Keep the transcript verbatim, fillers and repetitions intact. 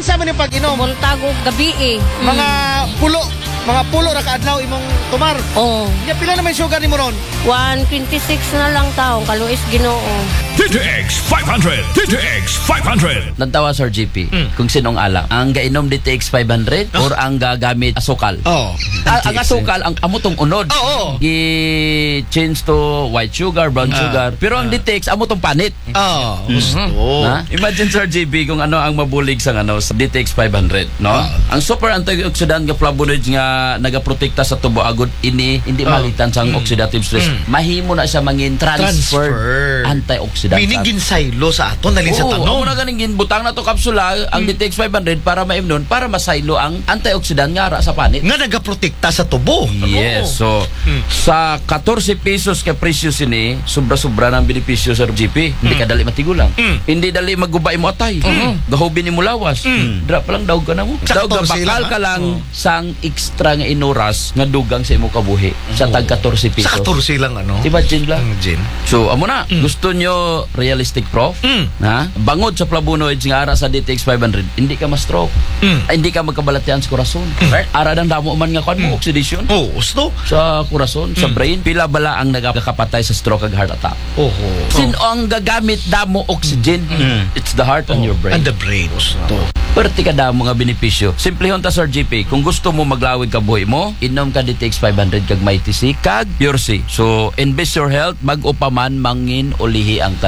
kinsa man yung pag-inom? Buntag og gabi eh. Mga pulo, mga pulo ra kaadlaw imong tumar. Oh, Ya pila naman yung sugar nimo ron? one twenty-six na lang taong kaluis Ginoo. T T X five hundred. T T X five hundred. Lantawa, Sir G P, kung sinong alam. Ang gainom D T X five hundred or ang gagamit asukal? Oh. Ah, ang asukal, ang amotong unod. Oo. I-change to white sugar, brown sugar. Pero ang D T X, amotong panit. Oh, gusto. Na? Imagine, Sir G P, kung ano ang mabulig sa ano sa D T X five hundred, no? Ang super antioxidant nga flavonoids nga nagaprotekta sa tubo agud ini hindi malitan sang oxidative stress. Mahimo na siya mangin transfer, Transfer. antioxidant. Meaning ginsaylo sa aton dali sa Oo, tanom. amo na ganing ginbutang na to kapsula ang D T X five hundred para maimnon para masaylo ang antioxidant nga ara sa panit. Nga nagaprotekta sa tubo. Yes, so sa fourteen pesos ka presyo sini, sobra-sobra ng benepisyo sa G P. Hindi ka dali matigulang. Hindi dali magubay mo atay. Gahubin ni mo lawas. Dra pa lang daog ka na mo. Sa Daog ka fourteen bakal lang, ka ha? lang sang extra nga inuras nga dugang sa imo kabuhi sa tag fourteen pesos. Sa fourteen lang ano. Imagine lang. Ang gin. So, amo na. Gusto nyo realistic prof? Ha? Bangod sa flavonoids nga ara sa D T X five hundred, hindi ka ma-stroke. Ay, hindi ka magkabalatian sa korason. Ara ng damo man nga kwan mo, oxidation. Oh, gusto. Sa korason, sa brain, pila bala ang nagkakapatay sa stroke ag heart attack. Oho. Sino ang gagamit damo oxygen? It's the heart and your brain. And the brain. Gusto. Perti ka damo nga benepisyo. Simplehon ta, Sir G P, kung gusto mo maglawig ka buhi mo, inom ka D T X five hundred kag may T C kag Pure C. So, invest your health, mag-upaman mangin ulihi ang